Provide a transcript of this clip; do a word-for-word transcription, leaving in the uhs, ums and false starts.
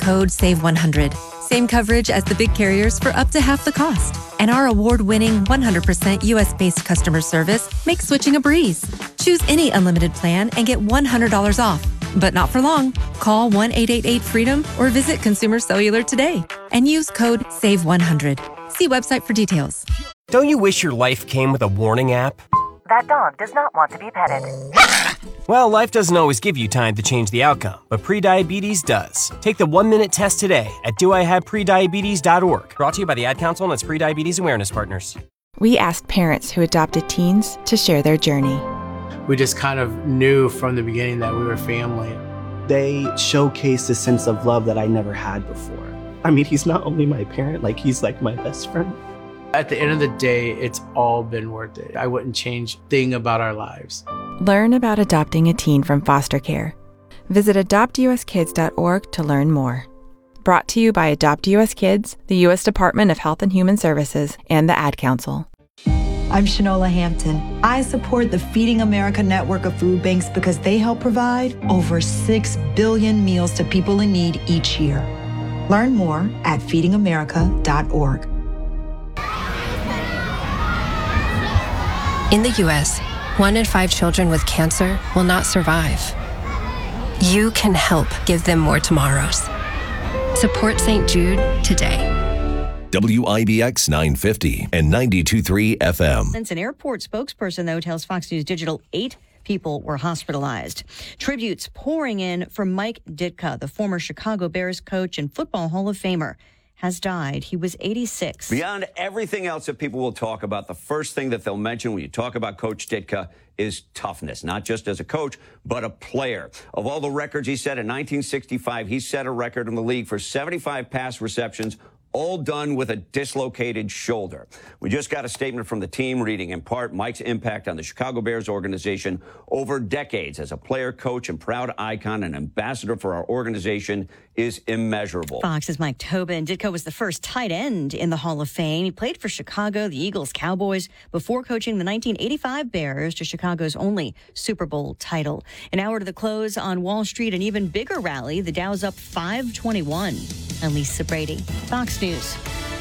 code save one hundred. Same coverage as the big carriers for up to half the cost. And our award-winning one hundred percent U S-based customer service makes switching a breeze. Choose any unlimited plan and get one hundred dollars off. But not for long. Call one eight eight eight freedom or visit Consumer Cellular today and use code save one hundred. See website for details. Don't you wish your life came with a warning app? That dog does not want to be petted. Well, life doesn't always give you time to change the outcome, but prediabetes does. Take the one-minute test today at do I have prediabetes dot org. Brought to you by the Ad Council and its Prediabetes Awareness Partners. We asked parents who adopted teens to share their journey. We just kind of knew from the beginning that we were family. They showcased a sense of love that I never had before. I mean, he's not only my parent, like he's like my best friend. At the end of the day, it's all been worth it. I wouldn't change a thing about our lives. Learn about adopting a teen from foster care. Visit adopt u s kids dot org to learn more. Brought to you by Adopt U S Kids, the U S Department of Health and Human Services, and the Ad Council. I'm Shanola Hampton. I support the Feeding America network of food banks because they help provide over six billion meals to people in need each year. Learn more at feeding america dot org. In the U S, one in five children with cancer will not survive. You can help give them more tomorrows. Support Saint Jude today. W I B X nine fifty and ninety-two point three F M. An airport spokesperson, though, tells Fox News Digital eight people were hospitalized. Tributes pouring in for Mike Ditka, the former Chicago Bears coach and Football Hall of Famer, has died. He was eighty-six. Beyond everything else that people will talk about, the first thing that they'll mention when you talk about Coach Ditka is toughness, not just as a coach, but a player. Of all the records he set in nineteen sixty-five, he set a record in the league for seventy-five pass receptions, all done with a dislocated shoulder. We just got a statement from the team reading in part Mike's impact on the Chicago Bears organization over decades as a player, coach, and proud icon and ambassador for our organization is immeasurable. Fox's Mike Tobin. Ditka was the first tight end in the Hall of Fame. He played for Chicago, the Eagles, Cowboys, before coaching the nineteen eighty-five Bears to Chicago's only Super Bowl title. An hour to the close on Wall Street, an even bigger rally. The Dow's up five twenty-one. I'm Lisa Brady, Fox News.